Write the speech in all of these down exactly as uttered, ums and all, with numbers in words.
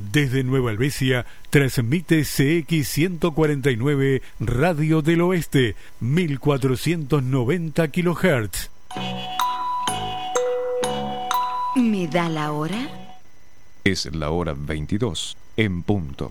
Desde Nueva Helvecia, transmite C X ciento cuarenta y nueve Radio del Oeste, mil cuatrocientos noventa kilohertz. ¿Me da la hora? Es la hora veintidós, en punto.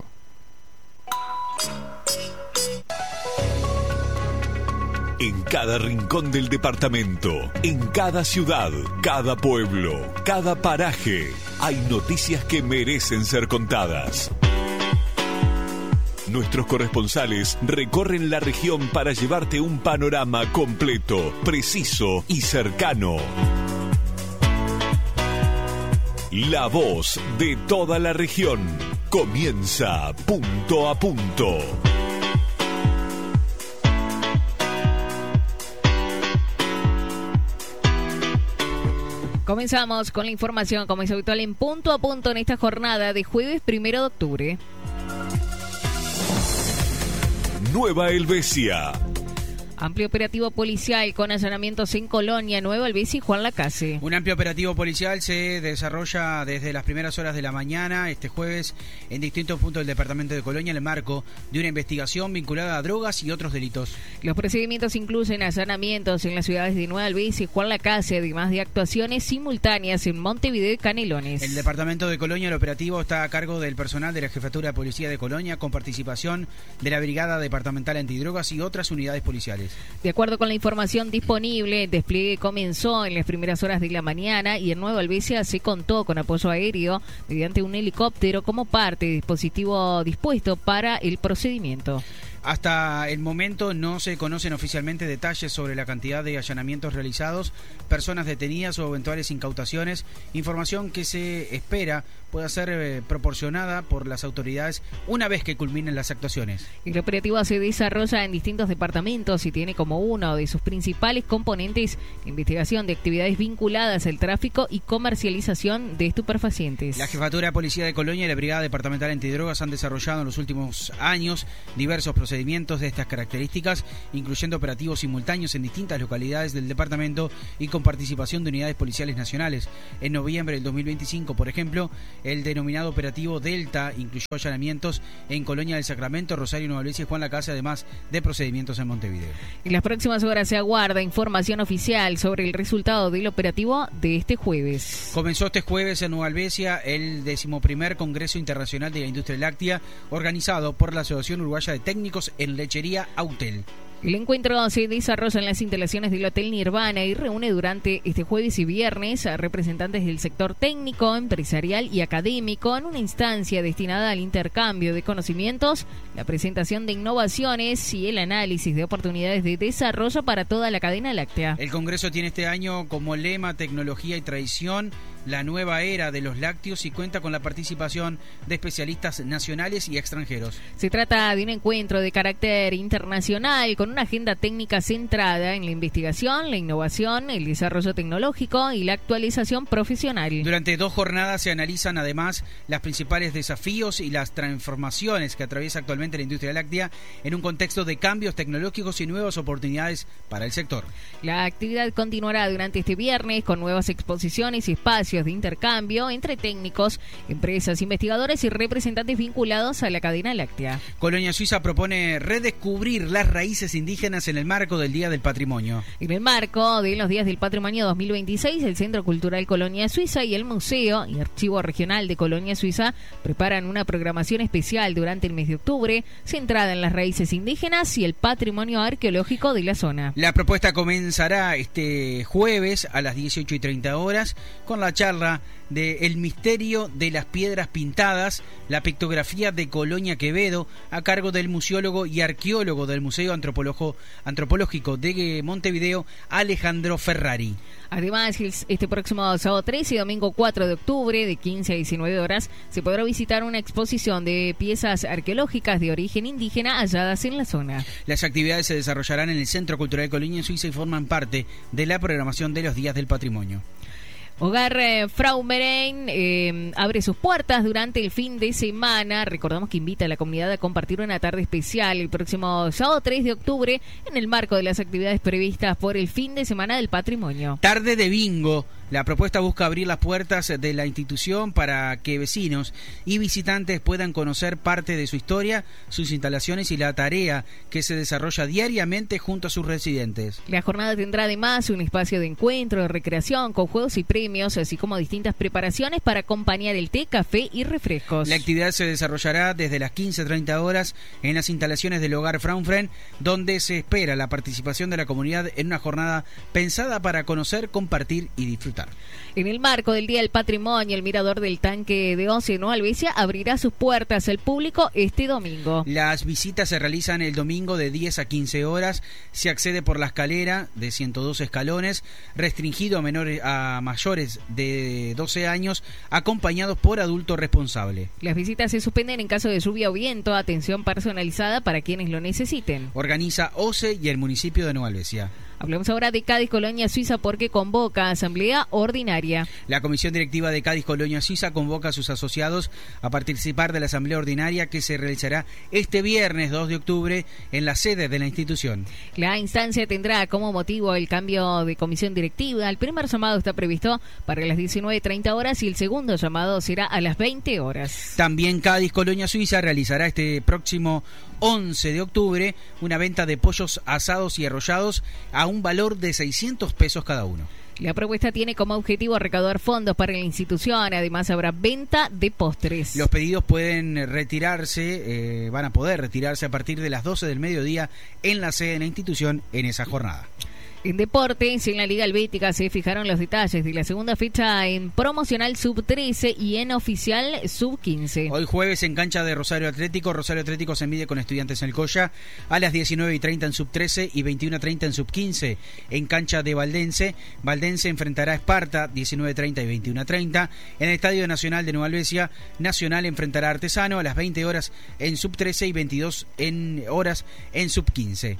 En cada rincón del departamento, en cada ciudad, cada pueblo, cada paraje, hay noticias que merecen ser contadas. Nuestros corresponsales recorren la región para llevarte un panorama completo, preciso y cercano. La voz de toda la región comienza punto a punto. Comenzamos con la información, como es habitual, en punto a punto en esta jornada de jueves primero de octubre. Nueva Helvecia. Amplio operativo policial con allanamientos en Colonia, Nueva Helvecia y Juan Lacase. Un amplio operativo policial se desarrolla desde las primeras horas de la mañana este jueves en distintos puntos del departamento de Colonia en el marco de una investigación vinculada a drogas y otros delitos. Los procedimientos incluyen allanamientos en las ciudades de Nueva Helvecia y Juan Lacase, además de actuaciones simultáneas en Montevideo y Canelones. En el departamento de Colonia el operativo está a cargo del personal de la Jefatura de Policía de Colonia con participación de la Brigada Departamental Antidrogas y otras unidades policiales. De acuerdo con la información disponible, el despliegue comenzó en las primeras horas de la mañana y en Nueva Helvecia se contó con apoyo aéreo mediante un helicóptero como parte del dispositivo dispuesto para el procedimiento. Hasta el momento no se conocen oficialmente detalles sobre la cantidad de allanamientos realizados, personas detenidas o eventuales incautaciones, información que se espera pueda ser eh, proporcionada por las autoridades una vez que culminen las actuaciones. El operativo se desarrolla en distintos departamentos y tiene como uno de sus principales componentes la investigación de actividades vinculadas al tráfico y comercialización de estupefacientes. La Jefatura de Policía de Colonia y la Brigada Departamental Antidrogas han desarrollado en los últimos años diversos procedimientos de estas características, incluyendo operativos simultáneos en distintas localidades del departamento y con participación de unidades policiales nacionales. En noviembre del dos mil veinticinco, por ejemplo, el denominado operativo Delta incluyó allanamientos en Colonia del Sacramento, Rosario, Nueva Helvecia y Juan Lacase, además de procedimientos en Montevideo. En las próximas horas se aguarda información oficial sobre el resultado del operativo de este jueves. Comenzó este jueves en Nueva Helvecia el decimoprimer Congreso Internacional de la Industria Láctea, organizado por la Asociación Uruguaya de Técnicos en Lechería, AUTEL. El encuentro se desarrolla en las instalaciones del Hotel Nirvana y reúne durante este jueves y viernes a representantes del sector técnico, empresarial y académico en una instancia destinada al intercambio de conocimientos, la presentación de innovaciones y el análisis de oportunidades de desarrollo para toda la cadena láctea. El Congreso tiene este año como lema Tecnología y Tradición, la nueva era de los lácteos, y cuenta con la participación de especialistas nacionales y extranjeros. Se trata de un encuentro de carácter internacional con una agenda técnica centrada en la investigación, la innovación, el desarrollo tecnológico y la actualización profesional. Durante dos jornadas se analizan además los principales desafíos y las transformaciones que atraviesa actualmente la industria láctea en un contexto de cambios tecnológicos y nuevas oportunidades para el sector. La actividad continuará durante este viernes con nuevas exposiciones y espacios de intercambio entre técnicos, empresas, investigadores y representantes vinculados a la cadena láctea. Colonia Suiza propone redescubrir las raíces indígenas en el marco del Día del Patrimonio. En el marco de los Días del Patrimonio dos mil veintiséis, el Centro Cultural Colonia Suiza y el Museo y Archivo Regional de Colonia Suiza preparan una programación especial durante el mes de octubre centrada en las raíces indígenas y el patrimonio arqueológico de la zona. La propuesta comenzará este jueves a las dieciocho y treinta horas con la charla de El misterio de las piedras pintadas, la pictografía de Colonia Quevedo, a cargo del museólogo y arqueólogo del Museo Antropólogo, Antropológico de Montevideo, Alejandro Ferrari. Además, este próximo sábado trece y domingo cuatro de octubre, de quince a diecinueve horas, se podrá visitar una exposición de piezas arqueológicas de origen indígena halladas en la zona. Las actividades se desarrollarán en el Centro Cultural Colonia Suiza y forman parte de la programación de los Días del Patrimonio. Hogar eh, Frau Merein eh, abre sus puertas durante el fin de semana. Recordamos que invita a la comunidad a compartir una tarde especial el próximo sábado tres de octubre en el marco de las actividades previstas por el fin de semana del patrimonio. Tarde de bingo La propuesta busca abrir las puertas de la institución para que vecinos y visitantes puedan conocer parte de su historia, sus instalaciones y la tarea que se desarrolla diariamente junto a sus residentes. La jornada tendrá además un espacio de encuentro, de recreación, con juegos y premios, así como distintas preparaciones para acompañar el té, café y refrescos. La actividad se desarrollará desde las quince treinta horas en las instalaciones del Hogar Fraunfren, donde se espera la participación de la comunidad en una jornada pensada para conocer, compartir y disfrutar. En el marco del Día del Patrimonio, el Mirador del Tanque de Once en Nueva Albesia abrirá sus puertas al público este domingo. Las visitas se realizan el domingo de diez a quince horas. Se accede por la escalera de ciento dos escalones, restringido a menores a mayores de doce años, acompañados por adulto responsable. Las visitas se suspenden en caso de lluvia o viento. Atención personalizada para quienes lo necesiten. Organiza O C E y el municipio de Nueva Albesia. Hablamos ahora de Cádiz Colonia Suiza porque convoca asamblea ordinaria. La Comisión Directiva de Cádiz Colonia Suiza convoca a sus asociados a participar de la asamblea ordinaria que se realizará este viernes dos de octubre en la sede de la institución. La instancia tendrá como motivo el cambio de comisión directiva. El primer llamado está previsto para las diecinueve treinta horas y el segundo llamado será a las veinte horas. También Cádiz Colonia Suiza realizará este próximo once de octubre una venta de pollos asados y arrollados a un valor de seiscientos pesos cada uno. La propuesta tiene como objetivo recaudar fondos para la institución. Además habrá venta de postres. Los pedidos pueden retirarse, eh, van a poder retirarse a partir de las doce del mediodía en la sede de la institución en esa jornada. En deportes, en la Liga Helvética se fijaron los detalles de la segunda fecha en promocional sub trece y en oficial sub quince. Hoy jueves en cancha de Rosario Atlético, Rosario Atlético se mide con Estudiantes en el Coya a las diecinueve y treinta en sub trece y veintiuno treinta en sub quince. En cancha de Valdense, Valdense enfrentará a Esparta diecinueve treinta y veintiuno treinta. En el Estadio Nacional de Nueva Albesia, Nacional enfrentará a Artesano a las veinte horas en sub trece y veintidós en horas en sub quince.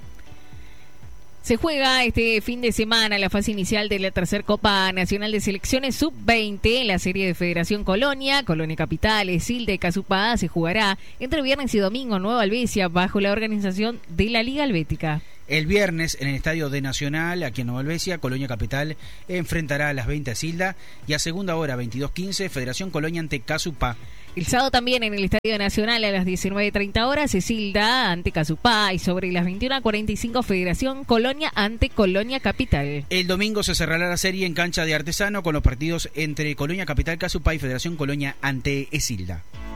Se juega este fin de semana la fase inicial de la tercera Copa Nacional de Selecciones sub veinte en la serie de Federación Colonia, Colonia Capital, Esilda y Casupá. Se jugará entre viernes y domingo en Nueva Albesia bajo la organización de la Liga Helvética. El viernes en el estadio de Nacional, aquí en Nueva Albesia, Colonia Capital enfrentará a las veinte a Esilda y a segunda hora veintidós quince Federación Colonia ante Casupá. El sábado también en el Estadio Nacional a las diecinueve treinta horas, Esilda ante Casupá y sobre las veintiuno cuarenta y cinco Federación Colonia ante Colonia Capital. El domingo se cerrará la serie en cancha de Artesano con los partidos entre Colonia Capital, Casupá y Federación Colonia ante Esilda.